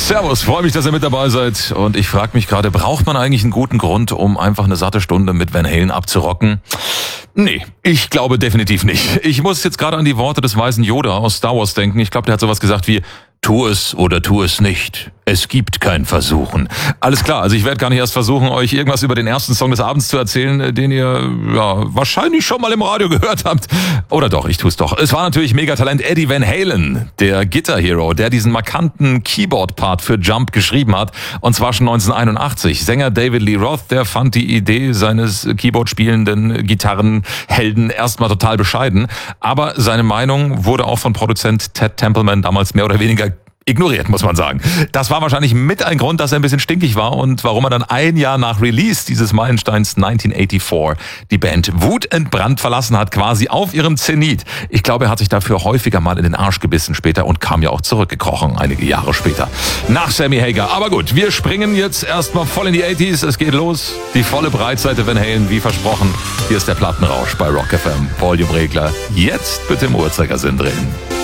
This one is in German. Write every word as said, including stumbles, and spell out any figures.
Servus, freue mich, dass ihr mit dabei seid. Und ich frage mich gerade, braucht man eigentlich einen guten Grund, um einfach eine satte Stunde mit Van Halen abzurocken? Nee, ich glaube definitiv nicht. Ich muss jetzt gerade an die Worte des weisen Yoda aus Star Wars denken. Ich glaube, der hat sowas gesagt wie: Tu es oder tu es nicht. Es gibt kein Versuchen. Alles klar, also ich werde gar nicht erst versuchen, euch irgendwas über den ersten Song des Abends zu erzählen, den ihr ja wahrscheinlich schon mal im Radio gehört habt. Oder doch, ich tue es doch. Es war natürlich Megatalent Eddie Van Halen, der Guitar Hero, der diesen markanten Keyboard-Part für Jump geschrieben hat. Und zwar schon neunzehnhunderteinundachtzig. Sänger David Lee Roth, der fand die Idee seines Keyboard-spielenden Gitarrenhelden erstmal total bescheiden. Aber seine Meinung wurde auch von Produzent Ted Templeman damals mehr oder weniger ignoriert, muss man sagen. Das war wahrscheinlich mit ein Grund, dass er ein bisschen stinkig war und warum er dann ein Jahr nach Release dieses Meilensteins neunzehnhundertvierundachtzig die Band wutentbrannt verlassen hat, quasi auf ihrem Zenit. Ich glaube, er hat sich dafür häufiger mal in den Arsch gebissen später und kam ja auch zurückgekrochen, einige Jahre später. Nach Sammy Hagar. Aber gut, wir springen jetzt erstmal voll in die achtziger. Es geht los. Die volle Breitseite Van Halen, wie versprochen. Hier ist der Plattenrausch bei Rock F M. Volume-Regler. Jetzt bitte im Uhrzeigersinn drehen.